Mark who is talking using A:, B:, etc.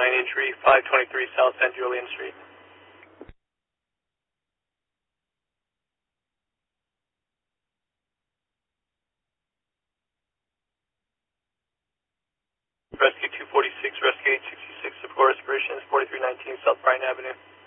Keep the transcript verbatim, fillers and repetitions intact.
A: nine injury, five twenty-three South San Julian Street. Rescue two forty-six, Rescue eight sixty-six, support respirations, forty-three nineteen South Bryan Avenue.